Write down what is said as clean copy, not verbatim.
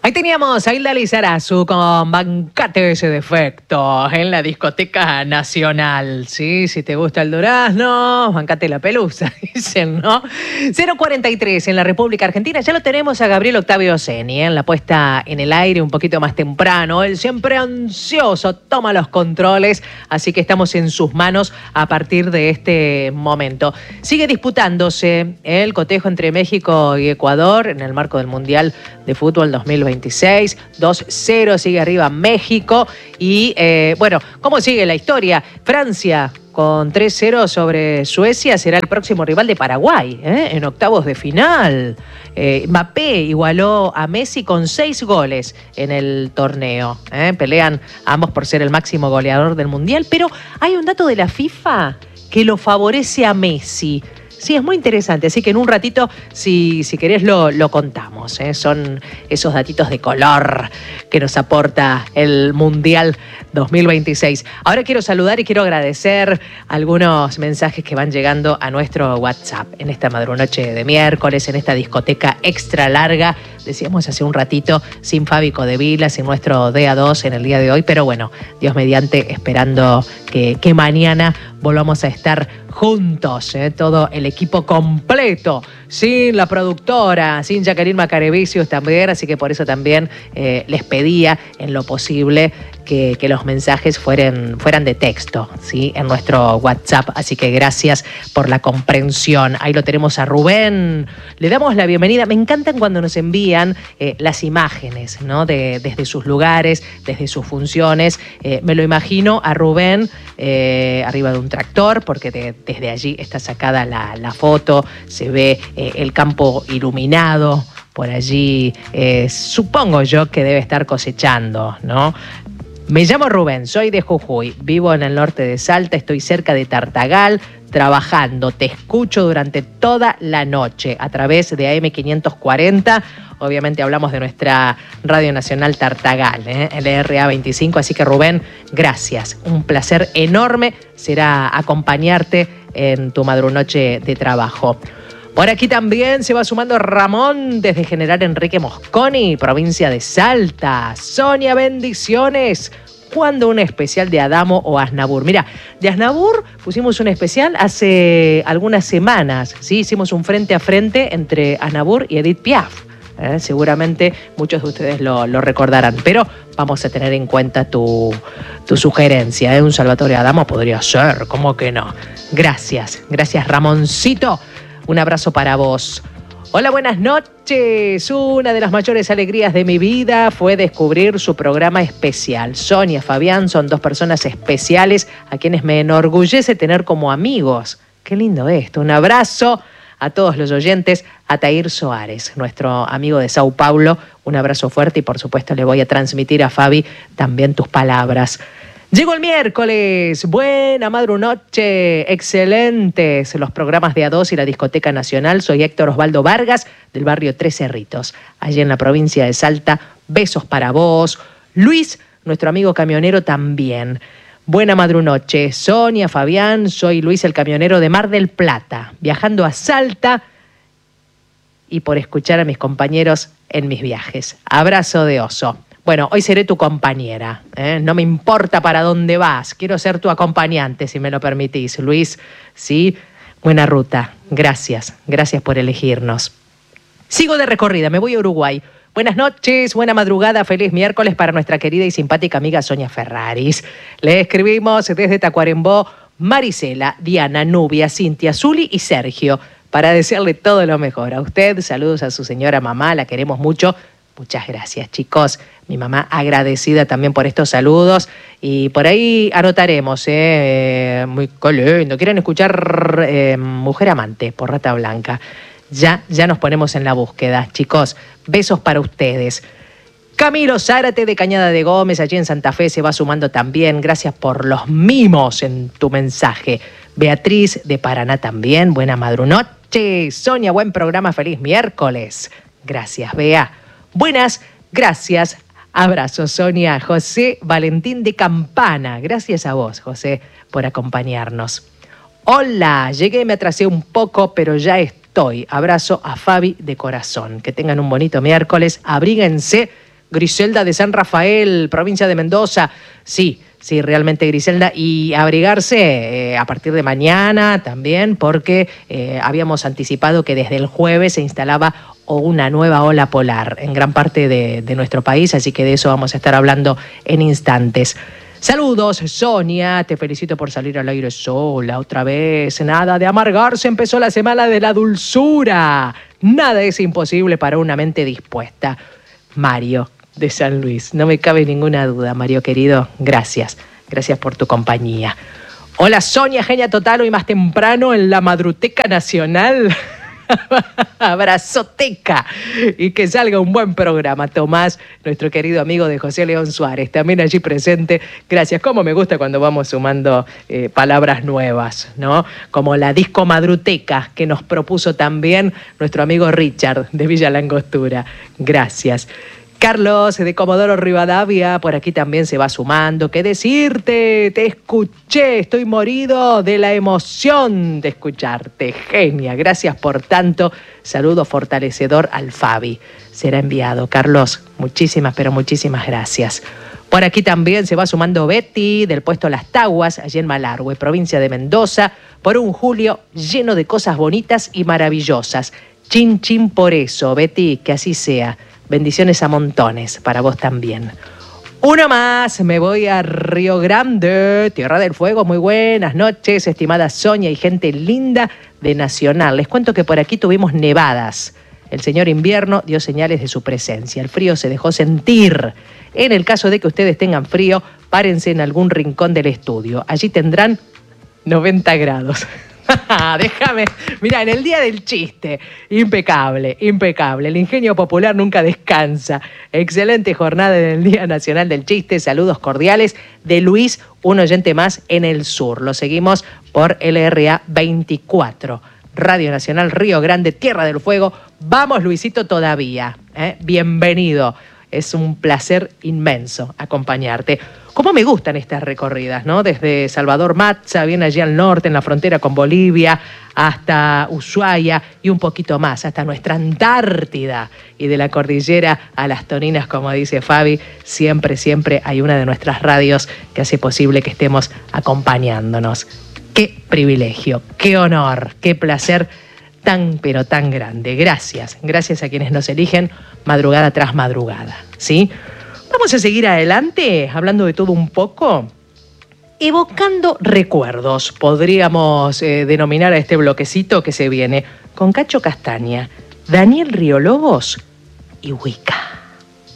Ahí teníamos a Hilda Lizarazu con Bancate ese defecto en la discoteca nacional. Sí, si te gusta el durazno, bancate la pelusa, dicen, ¿no? 043 en la República Argentina. Ya lo tenemos a Gabriel Octavio Zeni en la puesta en el aire un poquito más temprano. Él siempre ansioso, toma los controles, así que estamos en sus manos a partir de este momento. Sigue disputándose el cotejo entre México y Ecuador en el marco del Mundial de Fútbol 2026. 2-0, sigue arriba México. Y bueno, ¿cómo sigue la historia? Francia con 3-0 sobre Suecia será el próximo rival de Paraguay, en octavos de final. Mbappé igualó a Messi con 6 goles en el torneo. Pelean ambos por ser el máximo goleador del Mundial, pero hay un dato de la FIFA que lo favorece a Messi. Sí, es muy interesante, así que en un ratito, si querés, lo contamos. Son esos datitos de color que nos aporta el Mundial 2026. Ahora quiero saludar y quiero agradecer algunos mensajes que van llegando a nuestro WhatsApp en esta madrunoche de miércoles, en esta discoteca extra larga. Decíamos hace un ratito, sin Fabi Codevila, sin nuestro DA2 en el día de hoy, pero bueno, Dios mediante, esperando que mañana volvamos a estar juntos, todo el equipo completo, sin la productora, sin Jacqueline Macarevicius también, así que por eso también les pedía en lo posible que los mensajes fueran de texto, ¿sí? En nuestro WhatsApp, así que gracias por la comprensión. Ahí lo tenemos a Rubén, le damos la bienvenida. Me encantan cuando nos envían las imágenes, ¿no? Desde sus lugares, desde sus funciones. Me lo imagino a Rubén arriba de un tractor, porque desde allí está sacada la foto, se ve el campo iluminado. Por allí supongo yo que debe estar cosechando, ¿no? Me llamo Rubén, soy de Jujuy, vivo en el norte de Salta, estoy cerca de Tartagal, trabajando. Te escucho durante toda la noche a través de AM 540. Obviamente hablamos de nuestra Radio Nacional Tartagal, LRA 25. Así que Rubén, gracias. Un placer enorme será acompañarte en tu madrunoche de trabajo. Por aquí también se va sumando Ramón desde General Enrique Mosconi, provincia de Salta. Sonia, bendiciones. ¿Cuándo un especial de Adamo o Aznavour? Mira, de Aznavour pusimos un especial hace algunas semanas, ¿sí? Hicimos un frente a frente entre Aznavour y Edith Piaf. Seguramente muchos de ustedes lo recordarán, pero vamos a tener en cuenta tu sugerencia. Un Salvatore Adamo podría ser, ¿cómo que no? Gracias Ramoncito. Un abrazo para vos. Hola, buenas noches. Una de las mayores alegrías de mi vida fue descubrir su programa especial. Sonia, Fabián son 2 personas especiales a quienes me enorgullece tener como amigos. Qué lindo esto. Un abrazo a todos los oyentes. A Tair Soares, nuestro amigo de Sao Paulo. Un abrazo fuerte y por supuesto le voy a transmitir a Fabi también tus palabras. Llegó el miércoles, buena madrunoche, excelentes los programas de A2 y la Discoteca Nacional. Soy Héctor Osvaldo Vargas, del barrio Tres Cerritos, allí en la provincia de Salta. Besos para vos. Luis, nuestro amigo camionero, también. Buena madrunoche, Sonia, Fabián, soy Luis el camionero de Mar del Plata, viajando a Salta y por escuchar a mis compañeros en mis viajes. Abrazo de oso. Bueno, hoy seré tu compañera, no me importa para dónde vas, quiero ser tu acompañante, si me lo permitís, Luis. Sí, buena ruta, gracias por elegirnos. Sigo de recorrida, me voy a Uruguay. Buenas noches, buena madrugada, feliz miércoles para nuestra querida y simpática amiga Sonia Ferraris. Le escribimos desde Tacuarembó, Marisela, Diana, Nubia, Cintia, Zuli y Sergio, para desearle todo lo mejor. A usted, saludos a su señora mamá, la queremos mucho. Muchas gracias, chicos. Mi mamá agradecida también por estos saludos. Y por ahí anotaremos, muy lindo. ¿Quieren escuchar Mujer Amante por Rata Blanca? Ya nos ponemos en la búsqueda, chicos. Besos para ustedes. Camilo Zárate de Cañada de Gómez, allí en Santa Fe, se va sumando también. Gracias por los mimos en tu mensaje. Beatriz de Paraná también. Buena madrunoche. Sonia, buen programa. Feliz miércoles. Gracias, Bea. Buenas, gracias. Abrazos, Sonia. José Valentín de Campana. Gracias a vos, José, por acompañarnos. Hola, llegué, me atrasé un poco, pero ya estoy. Abrazo a Fabi de corazón. Que tengan un bonito miércoles. Abríguense Griselda de San Rafael, provincia de Mendoza. Sí, realmente Griselda. Y abrigarse a partir de mañana también, porque habíamos anticipado que desde el jueves se instalaba una nueva ola polar en gran parte de nuestro país, así que de eso vamos a estar hablando en instantes. Saludos, Sonia, te felicito por salir al aire sola otra vez. Nada de amargarse, empezó la semana de la dulzura. Nada es imposible para una mente dispuesta. Mario, de San Luis, no me cabe ninguna duda, Mario querido, gracias por tu compañía. Hola, Sonia, genia total, hoy más temprano en la Madruteca Nacional. Abrazoteca, y que salga un buen programa. Tomás, nuestro querido amigo de José León Suárez, también allí presente. Gracias. Cómo me gusta cuando vamos sumando palabras nuevas, ¿no? Como la disco Madruteca que nos propuso también nuestro amigo Richard de Villa Langostura. Gracias. Carlos de Comodoro Rivadavia, por aquí también se va sumando. ¿Qué decirte? Te escuché, estoy morido de la emoción de escucharte. Genia, gracias por tanto. Saludo fortalecedor al Fabi. Será enviado. Carlos, muchísimas, pero muchísimas gracias. Por aquí también se va sumando Betty del puesto Las Taguas, allí en Malargüe, provincia de Mendoza, por un julio lleno de cosas bonitas y maravillosas. Chin, chin por eso, Betty, que así sea. Bendiciones a montones, para vos también. Uno más, me voy a Río Grande, Tierra del Fuego. Muy buenas noches, estimada Sonia y gente linda de Nacional. Les cuento que por aquí tuvimos nevadas. El señor invierno dio señales de su presencia. El frío se dejó sentir. En el caso de que ustedes tengan frío, párense en algún rincón del estudio. Allí tendrán 90 grados. Déjame, mira, en el día del chiste, impecable. El ingenio popular nunca descansa. Excelente jornada en el Día Nacional del Chiste. Saludos cordiales de Luis, un oyente más en el sur. Lo seguimos por LRA 24. Radio Nacional Río Grande, Tierra del Fuego. Vamos, Luisito, todavía. Bienvenido. Es un placer inmenso acompañarte. Cómo me gustan estas recorridas, ¿no? Desde Salvador Matza, bien allí al norte, en la frontera con Bolivia, hasta Ushuaia y un poquito más, hasta nuestra Antártida. Y de la cordillera a las Toninas, como dice Fabi, siempre hay una de nuestras radios que hace posible que estemos acompañándonos. Qué privilegio, qué honor, qué placer tan, pero tan grande. Gracias a quienes nos eligen madrugada tras madrugada, ¿sí? Vamos a seguir adelante, hablando de todo un poco, evocando recuerdos, podríamos denominar a este bloquecito que se viene, con Cacho Castaña, Daniel Río Lobos y Wicca.